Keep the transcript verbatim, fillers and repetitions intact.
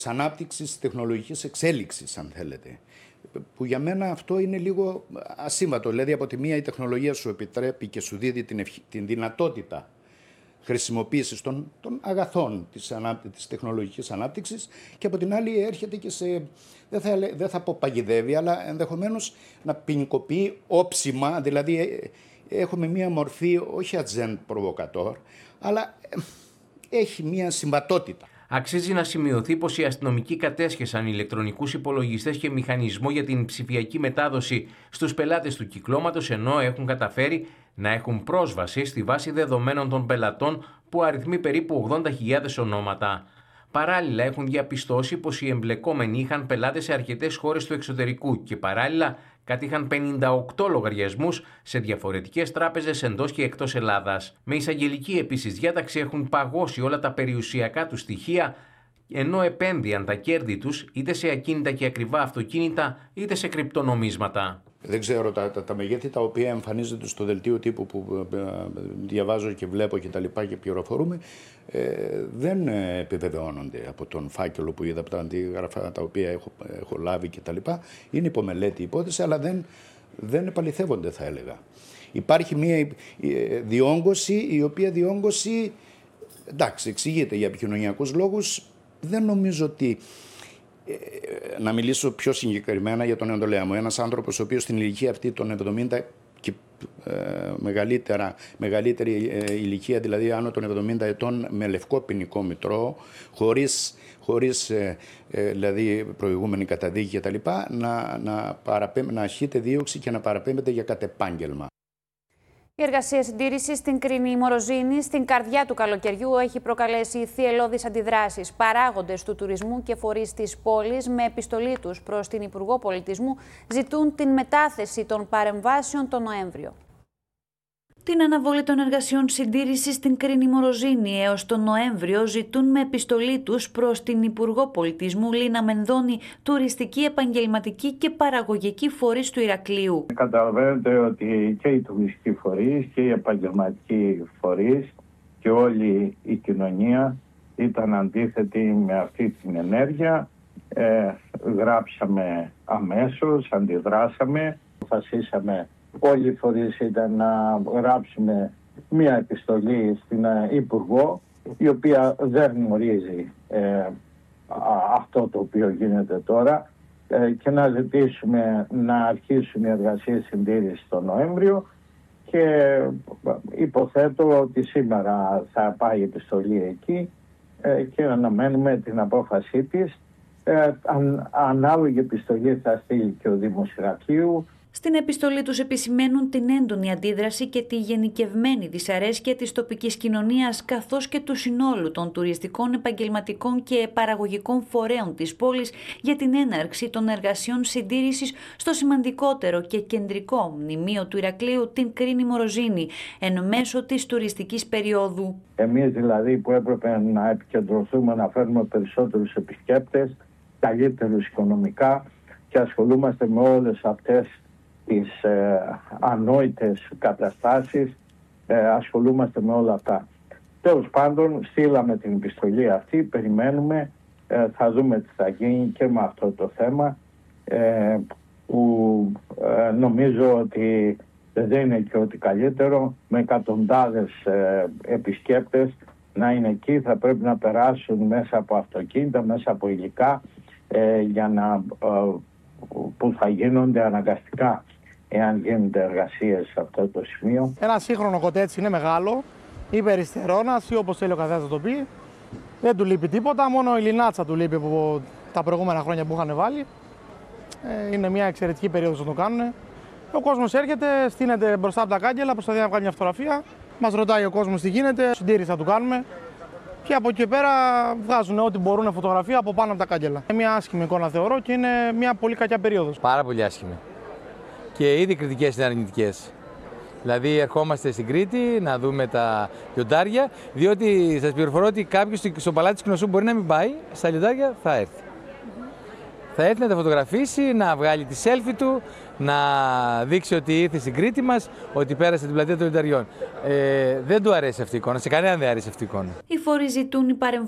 Ανάπτυξης τεχνολογικής εξέλιξης, αν θέλετε. Που για μένα αυτό είναι λίγο ασύμβατο. Δηλαδή, από τη μία η τεχνολογία σου επιτρέπει και σου δίδει την, ευχ... την δυνατότητα χρησιμοποίησης των, των αγαθών της, ανάπτυ... της τεχνολογικής ανάπτυξης, και από την άλλη έρχεται και σε, δεν θα, δεν θα πω παγιδεύει, αλλά ενδεχομένως να ποινικοποιεί όψιμα. Δηλαδή έχουμε μία μορφή, όχι ατζέντ προβοκατόρ, αλλά έχει μία συμβατότητα. Αξίζει να σημειωθεί πως οι αστυνομικοί κατέσχεσαν ηλεκτρονικούς υπολογιστές και μηχανισμό για την ψηφιακή μετάδοση στους πελάτες του κυκλώματος, ενώ έχουν καταφέρει να έχουν πρόσβαση στη βάση δεδομένων των πελατών που αριθμεί περίπου ογδόντα χιλιάδες ονόματα. Παράλληλα, έχουν διαπιστώσει πως οι εμπλεκόμενοι είχαν πελάτες σε αρκετές χώρες του εξωτερικού και παράλληλα κατήχαν πενήντα οκτώ λογαριασμούς σε διαφορετικές τράπεζες εντός και εκτός Ελλάδας. Με εισαγγελική επίσης διάταξη έχουν παγώσει όλα τα περιουσιακά τους στοιχεία, ενώ επένδυαν τα κέρδη τους είτε σε ακίνητα και ακριβά αυτοκίνητα είτε σε κρυπτονομίσματα. Δεν ξέρω, τα, τα, τα μεγέθη τα οποία εμφανίζονται στο δελτίο τύπου που ε, διαβάζω και βλέπω και τα λοιπά και πληροφορούμε, ε, δεν επιβεβαιώνονται από τον φάκελο που είδα, από τα αντίγραφα τα οποία έχω, έχω λάβει και τα λοιπά. Είναι υπομελέτη υπόθεση, αλλά δεν, δεν επαληθεύονται, θα έλεγα. Υπάρχει μια διόγκωση, η οποία διόγκωση, εντάξει, εξηγείται για επικοινωνιακούς λόγους. Δεν νομίζω ότι, να μιλήσω πιο συγκεκριμένα για τον Ενδολέα μου, ένας άνθρωπος ο οποίος στην ηλικία αυτή των εβδομήντα και ε, μεγαλύτερα, μεγαλύτερη ε, ηλικία, δηλαδή άνω των εβδομήντα ετών, με λευκό ποινικό μητρό, χωρίς, χωρίς ε, ε, δηλαδή προηγούμενη καταδίκη κτλ., να, να, να ασκείται δίωξη και να παραπέμπεται για κατεπάγγελμα. Η εργασία συντήρησης στην Κρίνη Μοροζήνη, στην καρδιά του καλοκαιριού, έχει προκαλέσει θυελλώδεις αντιδράσεις. Παράγοντες του τουρισμού και φορείς της πόλης, με επιστολή τους προς την Υπουργό Πολιτισμού, ζητούν την μετάθεση των παρεμβάσεων τον Νοέμβριο. Την αναβολή των εργασιών συντήρησης στην Κρίνη Μοροζήνη έως τον Νοέμβριο ζητούν με επιστολή τους προς την Υπουργό Πολιτισμού Λίνα Μενδώνη, τουριστική, επαγγελματική και παραγωγική φορείς του Ηρακλείου. Καταλαβαίνετε ότι και οι τουριστικοί φορείς και οι επαγγελματικοί φορείς και όλη η κοινωνία ήταν αντίθετη με αυτή την ενέργεια. Ε, γράψαμε αμέσως, αντιδράσαμε, αποφασίσαμε όλοι οι φορείς ήταν να γράψουμε μία επιστολή στην Υπουργό, η οποία δεν γνωρίζει ε, αυτό το οποίο γίνεται τώρα, ε, και να ζητήσουμε να αρχίσουν οι εργασίες συντήρησης τον Νοέμβριο, και υποθέτω ότι σήμερα θα πάει η επιστολή εκεί ε, και αναμένουμε την απόφασή της. Ε, αν, ανάλογη επιστολή θα στείλει και ο Δήμος Ηρακλείου. Στην επιστολή τους επισημαίνουν την έντονη αντίδραση και τη γενικευμένη δυσαρέσκεια της τοπικής κοινωνίας, καθώς και του συνόλου των τουριστικών, επαγγελματικών και παραγωγικών φορέων της πόλης για την έναρξη των εργασιών συντήρησης στο σημαντικότερο και κεντρικό μνημείο του Ηρακλείου, την Κρίνη Μοροζήνη, εν μέσω της τουριστικής περίοδου. Εμείς δηλαδή που έπρεπε να επικεντρωθούμε να φέρουμε περισσότερους επισκέπτες, καλύτερους οικονομικά, και ασχολούμαστε με όλες αυτές τις ε, ανόητες καταστάσεις, ε, ασχολούμαστε με όλα αυτά. Τέλος πάντων, στείλαμε την επιστολή αυτή, περιμένουμε, ε, θα δούμε τι θα γίνει και με αυτό το θέμα, ε, που ε, νομίζω ότι δεν είναι και ό,τι καλύτερο, με εκατοντάδες ε, επισκέπτες να είναι εκεί, θα πρέπει να περάσουν μέσα από αυτοκίνητα, μέσα από υλικά, ε, για να... Ε, που θα γίνονται αναγκαστικά εάν γίνονται εργασίες σε αυτό το σημείο. Ένα σύγχρονο κοτέτσι είναι μεγάλο, υπεριστερώνας ή όπως θέλει ο καθένας να το πει. Δεν του λείπει τίποτα, μόνο η λινάτσα του λείπει από τα προηγούμενα χρόνια που είχαν βάλει. Ε, είναι μια εξαιρετική περίοδος να το κάνουν. Ο κόσμος έρχεται, στείνεται μπροστά από τα κάγκελα, προσπαθεί να βγάλει μια φωτογραφία. Μας ρωτάει ο κόσμος τι γίνεται, συντήρηση θα του κάνουμε. Και από εκεί και πέρα βγάζουν ό,τι μπορούν φωτογραφία από πάνω από τα κάγκελα. Είναι μια άσχημη εικόνα, θεωρώ, και είναι μια πολύ κακιά περίοδος. Πάρα πολύ άσχημη. Και ήδη κριτικές είναι αρνητικές. Δηλαδή, ερχόμαστε στην Κρήτη να δούμε τα λιοντάρια, διότι σας πληροφορώ ότι κάποιος στο παλάτι της Κνωσού μπορεί να μην πάει, στα λιοντάρια θα έρθει. Mm-hmm. Θα έρθει να τα φωτογραφίσει, να βγάλει τη selfie του, να δείξει ότι ήρθε στην Κρήτη μας, ότι πέρασε την πλατεία των λιονταριών. Ε, δεν του αρέσει αυτή η εικόνα, σε κανέναν δεν αρέσει αυτή η εικόνα. Οι φορείς ζητούν οι παρεμβάσεις